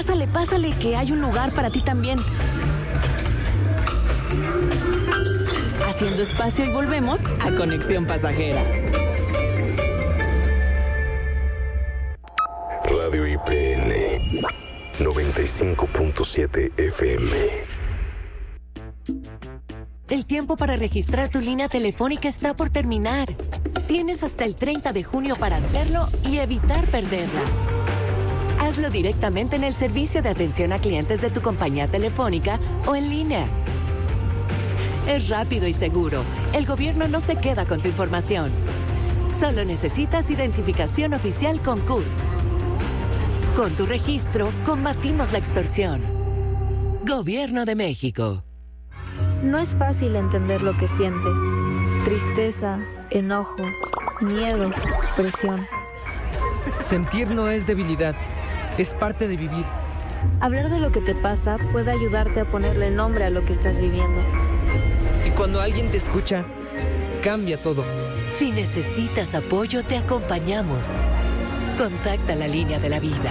Pásale, pásale, que hay un lugar para ti también. Haciendo espacio y volvemos a Conexión Pasajera. Radio IPN 95.7 FM. El tiempo para registrar tu línea telefónica está por terminar. Tienes hasta el 30 de junio para hacerlo y evitar perderla. Hazlo directamente en el servicio de atención a clientes de tu compañía telefónica o en línea. Es rápido y seguro. El gobierno no se queda con tu información. Solo necesitas identificación oficial con CURP. Con tu registro, combatimos la extorsión. Gobierno de México. No es fácil entender lo que sientes. Tristeza, enojo, miedo, presión. Sentir no es debilidad, es parte de vivir. Hablar de lo que te pasa puede ayudarte a ponerle nombre a lo que estás viviendo. Y cuando alguien te escucha, cambia todo. Si necesitas apoyo, te acompañamos. Contacta la línea de la vida.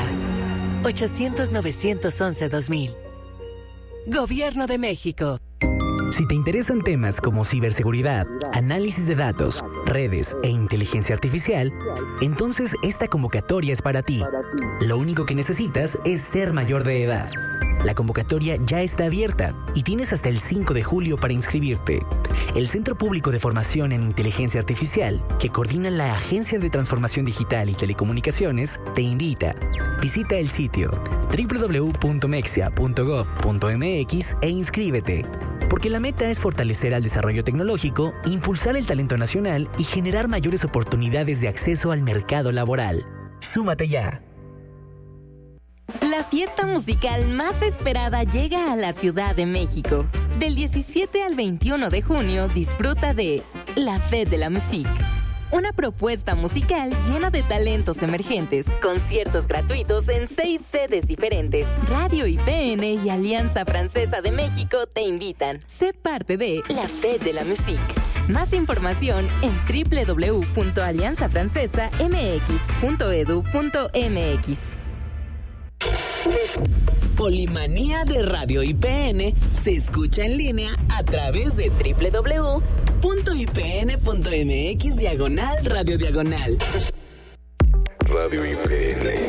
800-911-2000. Gobierno de México. Si te interesan temas como ciberseguridad, análisis de datos, redes e inteligencia artificial, entonces esta convocatoria es para ti. Lo único que necesitas es ser mayor de edad. La convocatoria ya está abierta y tienes hasta el 5 de julio para inscribirte. El Centro Público de Formación en Inteligencia Artificial, que coordina la Agencia de Transformación Digital y Telecomunicaciones, te invita. Visita el sitio www.mexia.gov.mx e inscríbete. Porque la meta es fortalecer al desarrollo tecnológico, impulsar el talento nacional y generar mayores oportunidades de acceso al mercado laboral. ¡Súmate ya! La fiesta musical más esperada llega a la Ciudad de México. Del 17 al 21 de junio disfruta de La Fête de la Musique. Una propuesta musical llena de talentos emergentes, conciertos gratuitos en 6 sedes diferentes. Radio IPN y Alianza Francesa de México te invitan. Sé parte de La Fête de la Musique. Más información en www.alianzafrancesamx.edu.mx. Polimanía de Radio IPN se escucha en línea a través de www.ipn.mx/radio diagonal. Radio IPN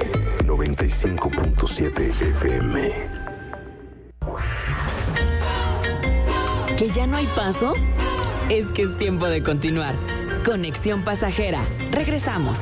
95.7 FM. ¿Que ya no hay paso? Es que es tiempo de continuar. Conexión Pasajera. Regresamos.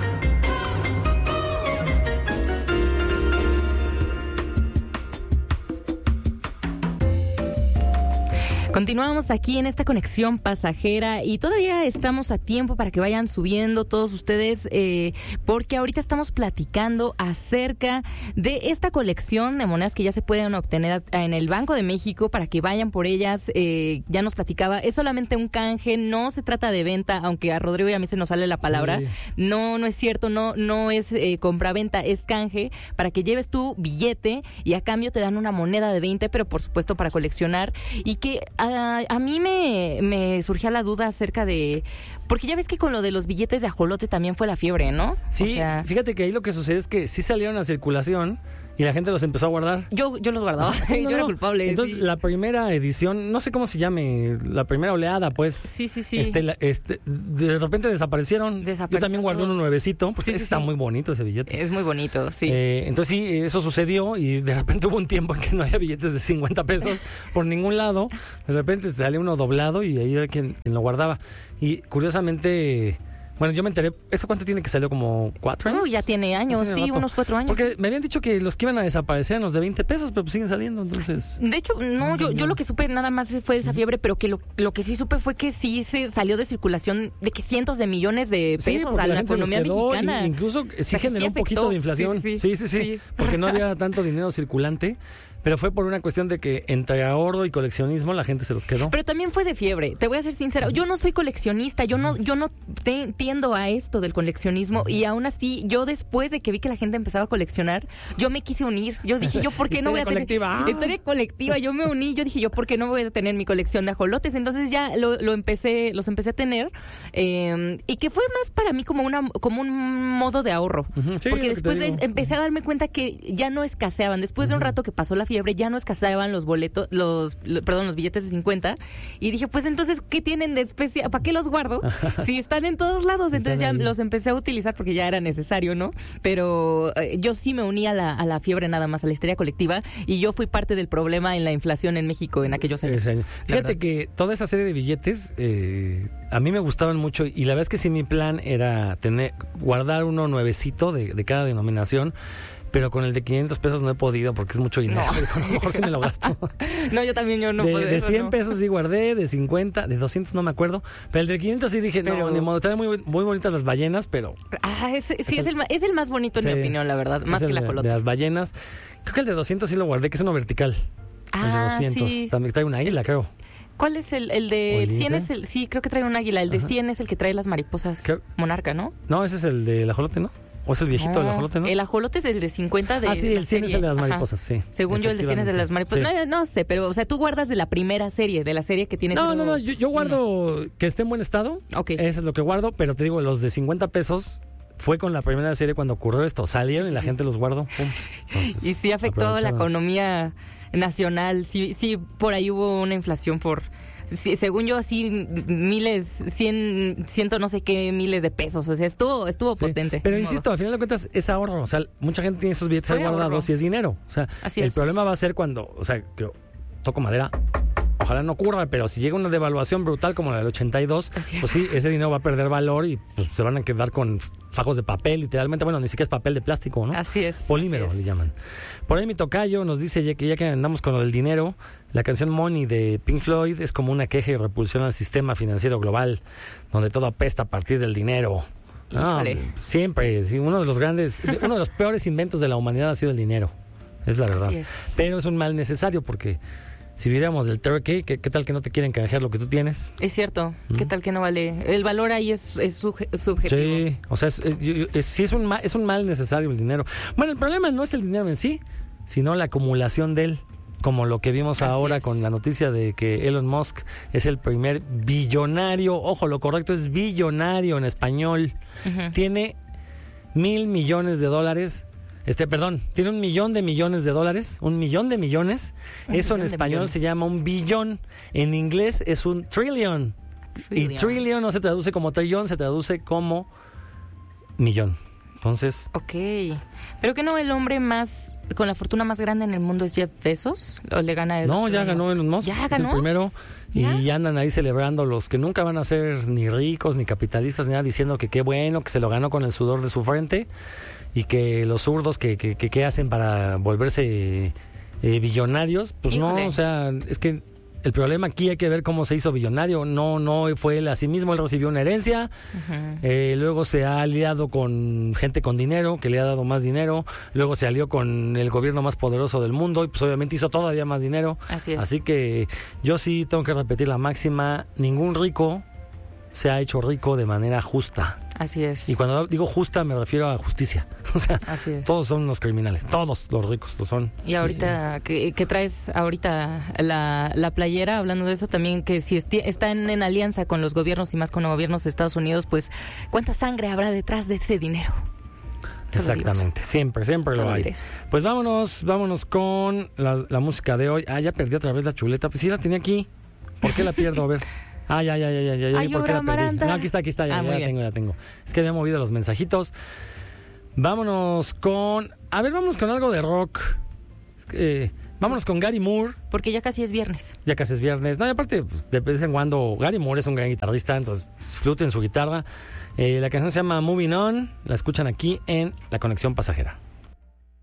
Continuamos aquí en esta conexión pasajera y todavía estamos a tiempo para que vayan subiendo todos ustedes, porque ahorita estamos platicando acerca de esta colección de monedas que ya se pueden obtener en el Banco de México para que vayan por ellas. Ya nos platicaba, es solamente un canje, no se trata de venta, aunque a Rodrigo y a mí se nos sale la palabra. Sí. No es cierto, no es compra-venta, es canje para que lleves tu billete y a cambio te dan una moneda de 20, pero por supuesto para coleccionar. Y que a mí me surgía la duda acerca de... Porque ya ves que con lo de los billetes de ajolote también fue la fiebre, ¿no? Sí, o sea, fíjate que ahí lo que sucede es que sí salieron a circulación y la gente los empezó a guardar. Yo los guardaba, yo era culpable. Entonces, sí. La primera edición, no sé cómo se llame, la primera oleada, pues... Sí. De repente desaparecieron. Yo también guardé uno nuevecito, porque está muy bonito ese billete. Es muy bonito, sí. Entonces sí, eso sucedió y de repente hubo un tiempo en que no había billetes de 50 pesos por ningún lado. De repente salía uno doblado y ahí era quien lo guardaba. Y curiosamente... Bueno, yo me enteré, ¿eso cuánto tiene que salió? ¿Como 4 años? Ya tiene años, sí, unos 4 años. Porque me habían dicho que los que iban a desaparecer eran los de 20 pesos, pero pues siguen saliendo, entonces... De hecho, no, yo lo que supe nada más fue de esa fiebre, pero que lo que sí supe fue que sí se salió de circulación de que cientos de millones de pesos a la economía mexicana. Incluso sí generó un poquito de inflación. Sí, porque no había tanto dinero circulante. Pero fue por una cuestión de que entre ahorro y coleccionismo la gente se los quedó. Pero también fue de fiebre, te voy a ser sincera, yo no soy coleccionista, yo no tiendo a esto del coleccionismo, y aún así, yo después de que vi que la gente empezaba a coleccionar, yo me quise unir, yo dije, ¿yo por qué no voy a tener historia colectiva? Yo me uní, yo dije, ¿yo por qué no voy a tener mi colección de ajolotes? Entonces ya los empecé a tener, y que fue más para mí como un modo de ahorro, Sí, porque después empecé a darme cuenta que ya no escaseaban, después de un rato que pasó la fiebre, ya no escaseaban los boletos, los billetes de 50, y dije, pues entonces, ¿qué tienen de especial? ¿Para qué los guardo? Si están en todos lados. Entonces ya los empecé a utilizar porque ya era necesario, ¿no? Pero yo sí me uní a la fiebre nada más, a la histeria colectiva, y yo fui parte del problema en la inflación en México en aquellos años. Fíjate que toda esa serie de billetes a mí me gustaban mucho, y la verdad es que sí, mi plan era guardar uno nuevecito de cada denominación. Pero con el de 500 pesos no he podido porque es mucho dinero. No. A lo mejor sí me lo gasto. No, yo también no puedo. De 100 pesos sí guardé, de 50, de 200 no me acuerdo. Pero el de 500 sí dije, no, ni modo. Traen muy bonitas las ballenas, pero... es el más bonito en mi opinión, la verdad. Más que la ajolote. De las ballenas. Creo que el de 200 sí lo guardé, que es uno vertical. El de 200. Sí. También trae un águila, creo. ¿Cuál es el de 100? Sí, creo que trae un águila. El de 100 es el que trae las mariposas monarca, ¿no? No, ese es el del ajolote, ¿no? ¿O es el viejito del ajolote, no? El ajolote es el de 50 de sí, el 100 es el de las mariposas, sí. Según yo, el de 100 es de las mariposas. Sí. No sé, pero, o sea, tú guardas de la primera serie, de la serie que tienes. No, yo guardo que esté en buen estado. Okay. Eso es lo que guardo, pero te digo, los de 50 pesos fue con la primera serie cuando ocurrió esto. Salieron y la gente los guardó. Pum. Entonces, y sí afectó la economía nacional. Sí, por ahí hubo una inflación por... Sí, según yo, así ciento no sé qué miles de pesos. O sea, estuvo potente. Pero insisto, al final de cuentas es ahorro. O sea, mucha gente tiene esos billetes guardados y es dinero. O sea, el problema va a ser cuando, o sea, que toco madera, ojalá no ocurra, pero si llega una devaluación brutal como la del 82, pues sí, ese dinero va a perder valor y pues se van a quedar con fajos de papel, literalmente. Bueno, ni siquiera es papel de plástico, ¿no? Así es. Polímero le llaman. Por ahí mi tocayo nos dice que ya que andamos con lo del dinero, la canción Money de Pink Floyd es como una queja y repulsión al sistema financiero global, donde todo apesta a partir del dinero. Siempre, sí, uno de los peores inventos de la humanidad ha sido el dinero. Es la verdad. Así es. Pero es un mal necesario porque si viéramos del turkey, ¿qué tal que no te quieren canjear lo que tú tienes? Es cierto. ¿Qué tal que no vale? El valor ahí es subjetivo. Sí, o sea, es un mal necesario el dinero. Bueno, el problema no es el dinero en sí, sino la acumulación de él. Como lo que vimos ahora con la noticia de que Elon Musk es el primer billonario. Ojo, lo correcto es billonario en español. Tiene $1,000 millones. Tiene $1 millón de millones. $1 millón de millones. Eso en español se llama un billón. En inglés es un trillion. Y trillion no se traduce como trillón, se traduce como millón. Entonces... Ok. ¿Pero que no el hombre con la fortuna más grande en el mundo es Jeff Bezos? ¿O le gana No, ya ganó Elon Musk. ¿Ya ganó? Es el primero. Y andan ahí celebrando los que nunca van a ser ni ricos, ni capitalistas, ni nada, diciendo que qué bueno, que se lo ganó con el sudor de su frente. Y que los zurdos que hacen para volverse billonarios, pues Híjole. No, o sea, es que el problema aquí hay que ver cómo se hizo billonario. No fue él a sí mismo, él recibió una herencia, luego se ha aliado con gente con dinero, que le ha dado más dinero, luego se alió con el gobierno más poderoso del mundo y pues obviamente hizo todavía más dinero. Así que yo sí tengo que repetir la máxima, ningún rico se ha hecho rico de manera justa. Así es. Y cuando digo justa me refiero a justicia. O sea, todos son unos criminales, todos los ricos lo son. Y ahorita, que traes ahorita la playera, hablando de eso también, que si están en alianza con los gobiernos y más con los gobiernos de Estados Unidos, pues ¿cuánta sangre habrá detrás de ese dinero? Exactamente, siempre lo hay. Pues vámonos con la música de hoy. Ya perdí otra vez la chuleta, pues sí la tenía aquí. ¿Por qué la pierdo? A ver. Ya. ¿Por qué la perdí? No, aquí está, ya la tengo. Es que había movido los mensajitos. Vámonos con algo de rock. Vámonos con Gary Moore. Porque ya casi es viernes. No, y aparte, pues, de vez en cuando, Gary Moore es un gran guitarrista, entonces disfruten su guitarra. La canción se llama Moving On. La escuchan aquí en La Conexión Pasajera.